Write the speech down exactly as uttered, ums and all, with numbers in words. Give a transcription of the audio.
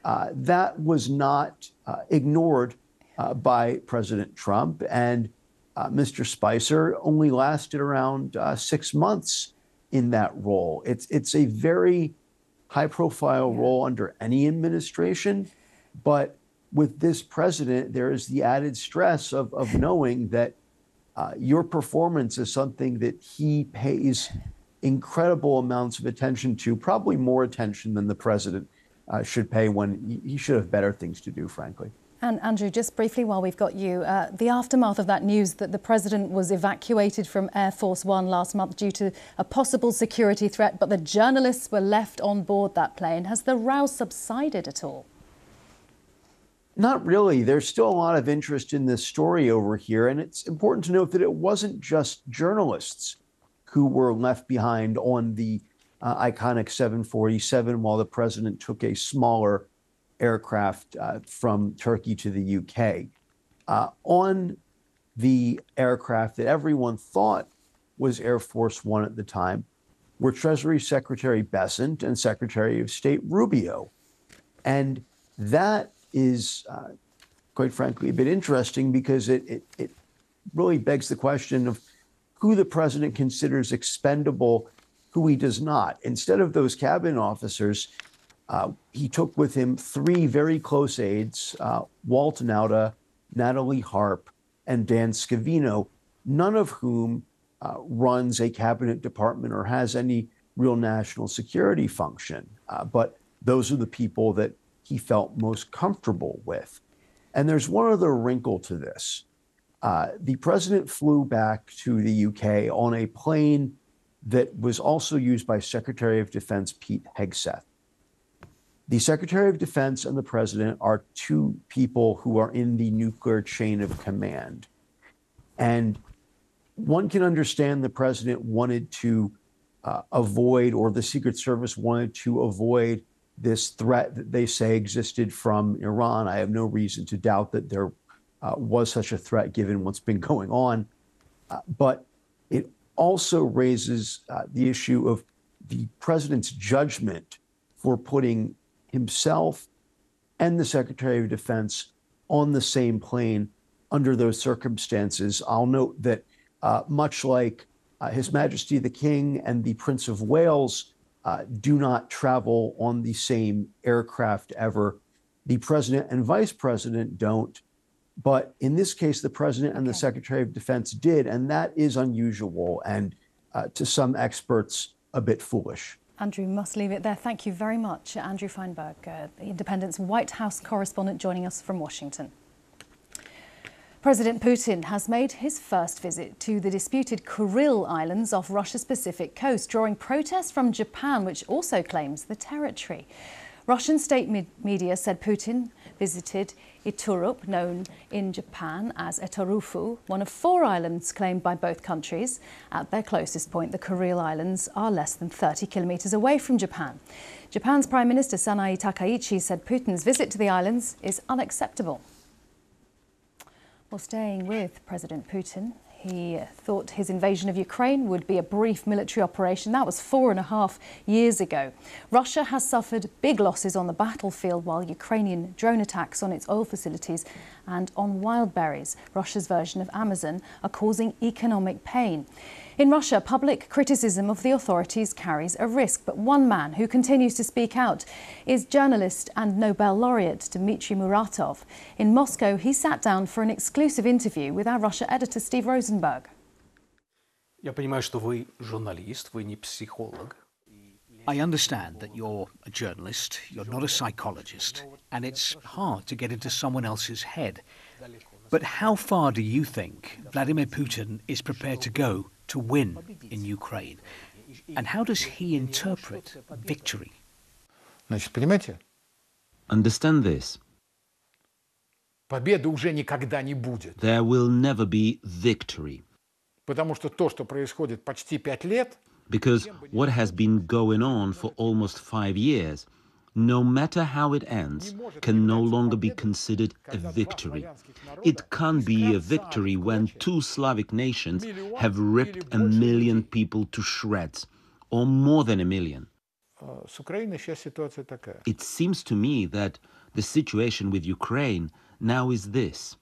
Uh, that was not uh, ignored uh, by President Trump, and uh, Mister Spicer only lasted around uh, six months in that role. It's it's a very high-profile yeah. role under any administration, but with this president, there is the added stress of, of knowing that uh, your performance is something that he pays incredible amounts of attention to, probably more attention than the president uh, should pay when he should have better things to do, frankly. And Andrew, just briefly while we've got you, uh, the aftermath of that news that the president was evacuated from Air Force One last month due to a possible security threat, but the journalists were left on board that plane. Has the row subsided at all? Not really. There's still a lot of interest in this story over here, and it's important to note that it wasn't just journalists who were left behind on the uh, iconic seven forty-seven while the president took a smaller aircraft uh, from Turkey to the U K. Uh, on the aircraft that everyone thought was Air Force One at the time were Treasury Secretary Bessent and Secretary of State Rubio. And that is, uh, quite frankly, a bit interesting because it, it, it really begs the question of who the president considers expendable, who he does not. Instead of those cabinet officers, Uh, he took with him three very close aides, uh, Walt Nauta, Natalie Harp, and Dan Scavino, none of whom uh, runs a cabinet department or has any real national security function. Uh, but those are the people that he felt most comfortable with. And there's one other wrinkle to this. Uh, the president flew back to the U K on a plane that was also used by Secretary of Defense Pete Hegseth. The Secretary of Defense and the president are two people who are in the nuclear chain of command. And one can understand the president wanted to uh, avoid, or the Secret Service wanted to avoid, this threat that they say existed from Iran. I have no reason to doubt that there uh, was such a threat given what's been going on. Uh, but it also raises uh, the issue of the president's judgment for putting himself and the Secretary of Defense on the same plane under those circumstances. I'll note that uh, much like uh, His Majesty the King and the Prince of Wales uh, do not travel on the same aircraft ever, the president and vice president don't. But in this case, the president and the Secretary of Defense did, and that is unusual and uh, to some experts a bit foolish. Andrew, must leave it there. Thank you very much. Andrew Feinberg, uh, the Independent's White House correspondent, joining us from Washington. President Putin has made his first visit to the disputed Kuril Islands off Russia's Pacific coast, drawing protests from Japan, which also claims the territory. Russian state me media said Putin visited Iturup, known in Japan as Etarufu, one of four islands claimed by both countries. At their closest point, the Kuril Islands are less than thirty kilometres away from Japan. Japan's Prime Minister Sanae Takaichi said Putin's visit to the islands is unacceptable. Well, staying with President Putin, he thought his invasion of Ukraine would be a brief military operation. That was four and a half years ago. Russia has suffered big losses on the battlefield, while Ukrainian drone attacks on its oil facilities and on wild berries, Russia's version of Amazon, are causing economic pain. In Russia, public criticism of the authorities carries a risk, but one man who continues to speak out is journalist and Nobel laureate Dmitry Muratov. In Moscow, he sat down for an exclusive interview with our Russia editor Steve Rosenberg. Я понимаю, что вы журналист, вы не психолог. I understand that you're a journalist, you're not a psychologist, and it's hard to get into someone else's head. But how far do you think Vladimir Putin is prepared to go to win in Ukraine? And how does he interpret victory? Значит, понимаете? Understand this. Победы уже никогда не будет. There will never be victory. Потому что то, что происходит почти пять лет, Because what has been going on for almost five years, no matter how it ends, can no longer be considered a victory. It can't be a victory when two Slavic nations have ripped a million people to shreds, or more than a million. э, с Украиной сейчас ситуация такая. It seems to me that the situation with Ukraine now is this.